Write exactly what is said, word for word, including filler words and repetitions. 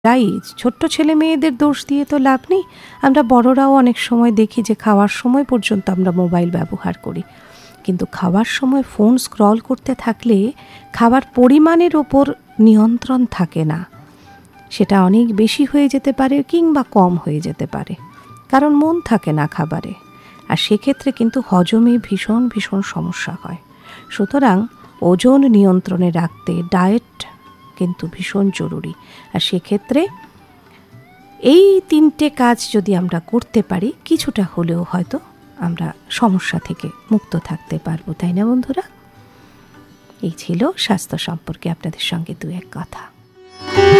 তাই ছোট্ট ছেলে মেয়েদের দোষ দিয়ে তো লাভ নেই। আমরা বড়রাও অনেক সময় দেখি যে খাওয়ার সময় পর্যন্ত আমরা মোবাইল ব্যবহার করি, কিন্তু খাওয়ার সময় ফোন স্ক্রল করতে থাকলে খাবার পরিমাণের ওপর নিয়ন্ত্রণ থাকে না, সেটা অনেক বেশি হয়ে যেতে পারে কিংবা কম হয়ে যেতে পারে, কারণ মন থাকে না খাবারে, আর সেক্ষেত্রে কিন্তু হজমে ভীষণ ভীষণ সমস্যা হয়। সুতরাং ওজন নিয়ন্ত্রণে রাখতে ডায়েট কিন্তু ভীষণ জরুরি, আর সেক্ষেত্রে এই তিনটে কাজ যদি আমরা করতে পারি কিছুটা হলেও হয়তো আমরা সমস্যা থেকে মুক্ত থাকতে পারবো, তাই না বন্ধুরা? এই ছিল স্বাস্থ্য সম্পর্কে আপনাদের সঙ্গে দু এক কথা।